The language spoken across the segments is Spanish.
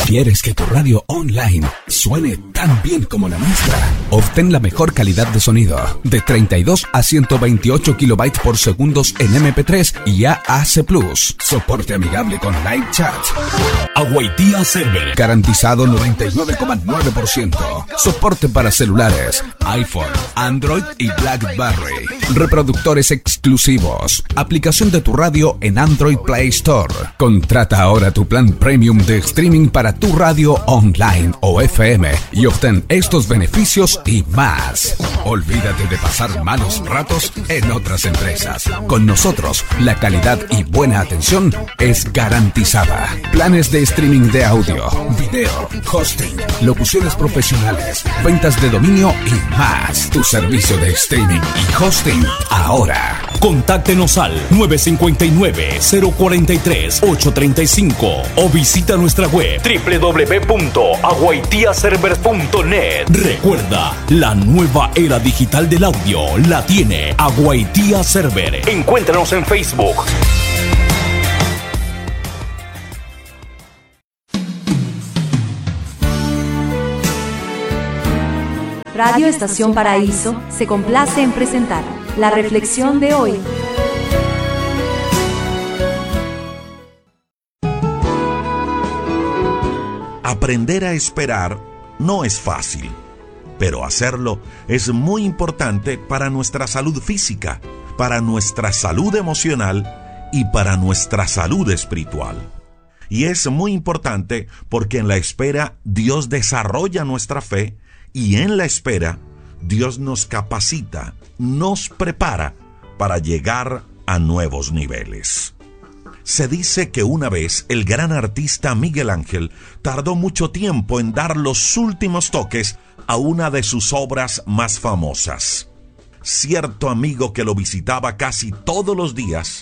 ¿Quieres que tu radio online suene tan bien como la nuestra? Obtén la mejor calidad de sonido de 32 a 128 kilobytes por segundos en MP3 y AAC+. Soporte amigable con live chat. Aguaitía Server. Garantizado 99,9%. Soporte para celulares, iPhone, Android y BlackBerry. Reproductores exclusivos. Aplicación de tu radio en Android Play Store. Contrata ahora tu plan premium de streaming para tu radio online o FM y obtén estos beneficios y más. Olvídate de pasar malos ratos en otras empresas. Con nosotros, la calidad y buena atención es garantizada. Planes de streaming de audio, video, hosting, locuciones profesionales, ventas de dominio y más. Tu servicio de streaming y hosting ahora. Contáctenos al 959-043-835 o visita nuestra web www.aguaitiaserver.net. Recuerda, la nueva era digital del audio la tiene Aguaitía Server. Encuéntranos en Facebook. Radio Estación Paraíso se complace en presentar la reflexión de hoy. Aprender a esperar no es fácil, pero hacerlo es muy importante para nuestra salud física, para nuestra salud emocional y para nuestra salud espiritual. Y es muy importante porque en la espera Dios desarrolla nuestra fe y en la espera Dios nos capacita, nos prepara para llegar a nuevos niveles. Se dice que una vez el gran artista Miguel Ángel tardó mucho tiempo en dar los últimos toques a una de sus obras más famosas. Cierto amigo que lo visitaba casi todos los días,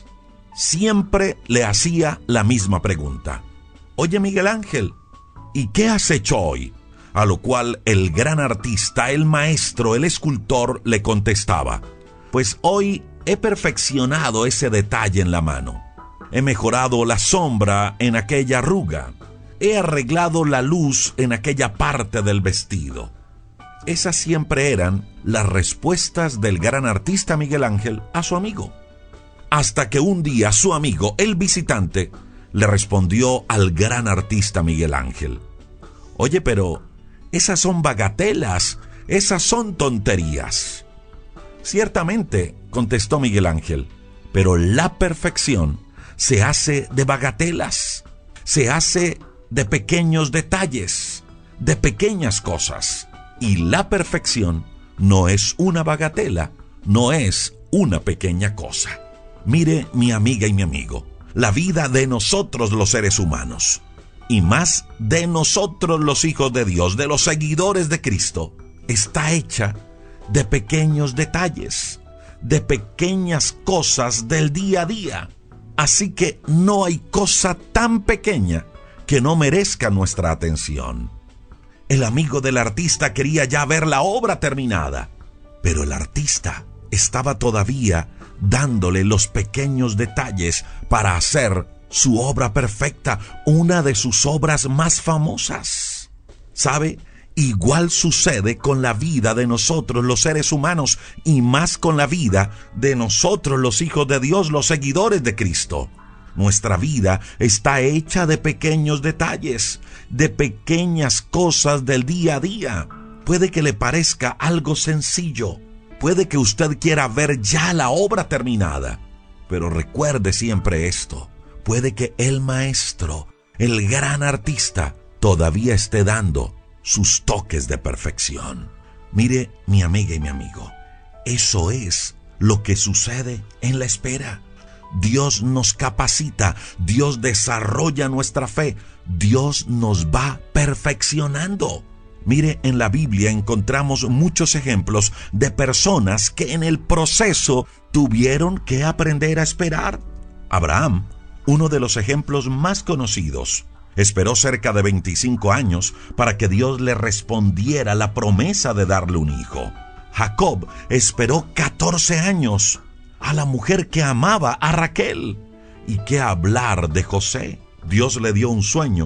siempre le hacía la misma pregunta. Oye Miguel Ángel, ¿y qué has hecho hoy? A lo cual el gran artista, el maestro, el escultor le contestaba, pues hoy he perfeccionado ese detalle en la mano. He mejorado la sombra en aquella arruga. He arreglado la luz en aquella parte del vestido. Esas siempre eran las respuestas del gran artista Miguel Ángel a su amigo. Hasta que un día su amigo, el visitante, le respondió al gran artista Miguel Ángel. Oye, pero esas son bagatelas, esas son tonterías. Ciertamente, contestó Miguel Ángel, pero la perfección se hace de bagatelas, se hace de pequeños detalles, de pequeñas cosas. Y la perfección no es una bagatela, no es una pequeña cosa. Mire, mi amiga y mi amigo, la vida de nosotros los seres humanos, y más de nosotros los hijos de Dios, de los seguidores de Cristo, está hecha de pequeños detalles, de pequeñas cosas del día a día. Así que no hay cosa tan pequeña que no merezca nuestra atención. El amigo del artista quería ya ver la obra terminada, pero el artista estaba todavía dándole los pequeños detalles para hacer su obra perfecta, una de sus obras más famosas. ¿Sabe? Igual sucede con la vida de nosotros los seres humanos y más con la vida de nosotros los hijos de Dios, los seguidores de Cristo. Nuestra vida está hecha de pequeños detalles, de pequeñas cosas del día a día. Puede que le parezca algo sencillo, puede que usted quiera ver ya la obra terminada, pero recuerde siempre esto, puede que el maestro, el gran artista, todavía esté dando sus toques de perfección. Mire, mi amiga y mi amigo, eso es lo que sucede en la espera. Dios nos capacita, Dios desarrolla nuestra fe, Dios nos va perfeccionando. Mire, en la Biblia encontramos muchos ejemplos de personas que en el proceso tuvieron que aprender a esperar. Abraham, uno de los ejemplos más conocidos, esperó cerca de 25 años para que Dios le respondiera la promesa de darle un hijo. Jacob esperó 14 años a la mujer que amaba, a Raquel. ¿Y qué hablar de José? Dios le dio un sueño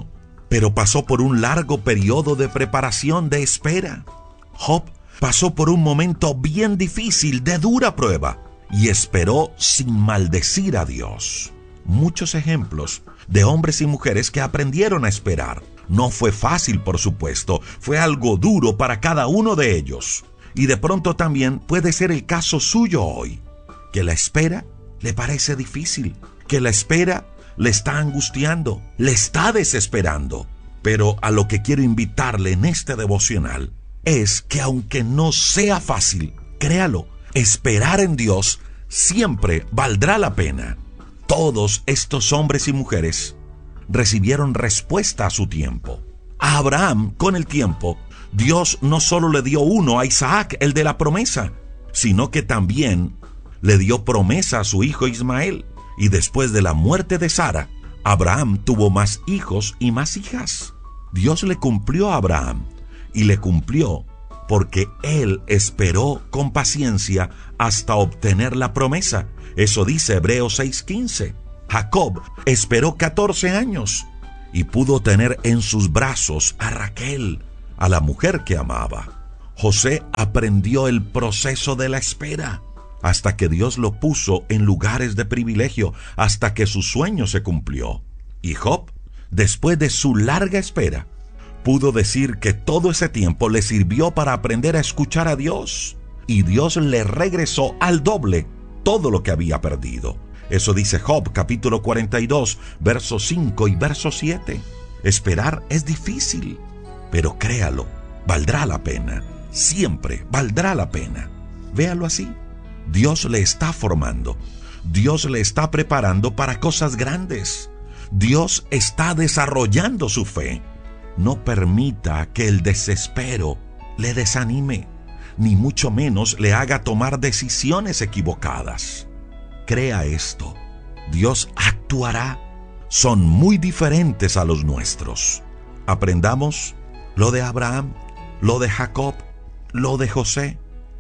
pero pasó por un largo periodo de preparación, de espera. Job pasó por un momento bien difícil, de dura prueba, y esperó sin maldecir a Dios. Muchos ejemplos de hombres y mujeres que aprendieron a esperar. No fue fácil, por supuesto, fue algo duro para cada uno de ellos. Y de pronto también puede ser el caso suyo hoy, que la espera le parece difícil, que la espera le está angustiando, le está desesperando. Pero a lo que quiero invitarle en este devocional es que aunque no sea fácil, créalo, esperar en Dios siempre valdrá la pena. Todos estos hombres y mujeres recibieron respuesta a su tiempo. A Abraham, con el tiempo, Dios no solo le dio uno, a Isaac, el de la promesa, sino que también le dio promesa a su hijo Ismael. Y después de la muerte de Sara, Abraham tuvo más hijos y más hijas. Dios le cumplió a Abraham, y le cumplió porque él esperó con paciencia hasta obtener la promesa. Eso dice Hebreos 6:15. Jacob esperó 14 años y pudo tener en sus brazos a Raquel, a la mujer que amaba. José aprendió el proceso de la espera hasta que Dios lo puso en lugares de privilegio, hasta que su sueño se cumplió. Y Job, después de su larga espera, pudo decir que todo ese tiempo le sirvió para aprender a escuchar a Dios, y Dios le regresó al doble todo lo que había perdido. Eso dice Job capítulo 42, versos 5 y verso 7. Esperar es difícil, pero créalo, valdrá la pena. Siempre valdrá la pena. Véalo así. Dios le está formando. Dios le está preparando para cosas grandes. Dios está desarrollando su fe. No permita que el desespero le desanime, ni mucho menos le haga tomar decisiones equivocadas. Crea esto: Dios actuará. Son muy diferentes a los nuestros. Aprendamos lo de Abraham, lo de Jacob, lo de José,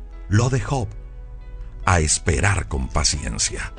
lo de Job, a esperar con paciencia.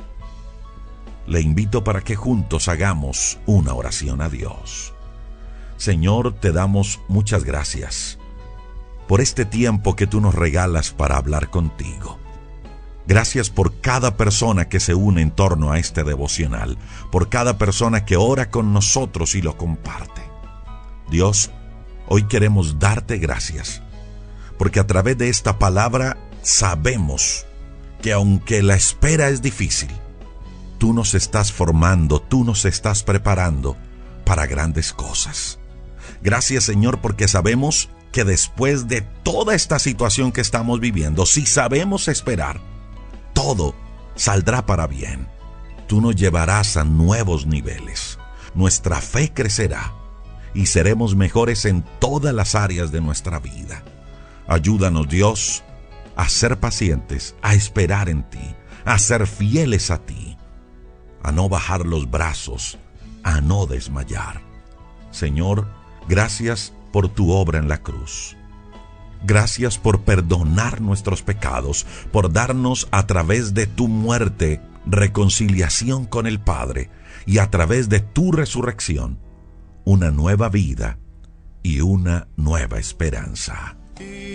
Le invito para que juntos hagamos una oración a Dios. Señor, te damos muchas gracias por este tiempo que tú nos regalas para hablar contigo. Gracias por cada persona que se une en torno a este devocional, por cada persona que ora con nosotros y lo comparte. Dios, hoy queremos darte gracias, porque a través de esta palabra sabemos que aunque la espera es difícil, tú nos estás formando, tú nos estás preparando para grandes cosas. Gracias, Señor, porque sabemos que después de toda esta situación que estamos viviendo, si sabemos esperar, todo saldrá para bien. Tú nos llevarás a nuevos niveles. Nuestra fe crecerá y seremos mejores en todas las áreas de nuestra vida. Ayúdanos, Dios, a ser pacientes, a esperar en ti, a ser fieles a ti, a no bajar los brazos, a no desmayar. Señor, gracias por tu obra en la cruz. Gracias por perdonar nuestros pecados, por darnos a través de tu muerte reconciliación con el Padre, y a través de tu resurrección una nueva vida y una nueva esperanza.